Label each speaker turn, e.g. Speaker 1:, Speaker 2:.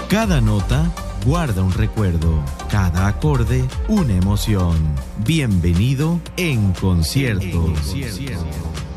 Speaker 1: Cada nota guarda un recuerdo, cada acorde una emoción. Bienvenido En Concierto.